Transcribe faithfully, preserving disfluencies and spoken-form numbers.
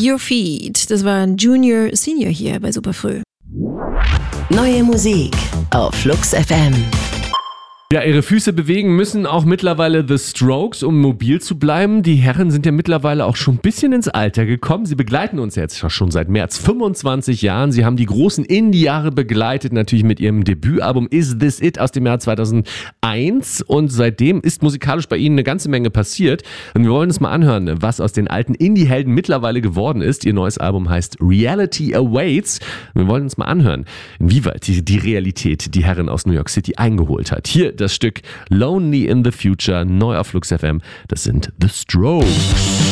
Your Feet. Das war ein Junior Senior hier bei Superfrüh. Neue Musik auf Flux F M. Ja, ihre Füße bewegen müssen auch mittlerweile The Strokes, um mobil zu bleiben. Die Herren sind ja mittlerweile auch schon ein bisschen ins Alter gekommen. Sie begleiten uns jetzt schon seit mehr als fünfundzwanzig Jahren. Sie haben die großen Indie-Jahre begleitet, natürlich mit ihrem Debütalbum Is This It aus dem Jahr zweitausendeins. Und seitdem ist musikalisch bei ihnen eine ganze Menge passiert. Und wir wollen uns mal anhören, was aus den alten Indie-Helden mittlerweile geworden ist. Ihr neues Album heißt Reality Awaits. Wir wollen uns mal anhören, inwieweit die, die Realität die Herren aus New York City eingeholt hat. Hier das Stück Lonely in the Future, neu auf Flux F M. Das sind The Strokes.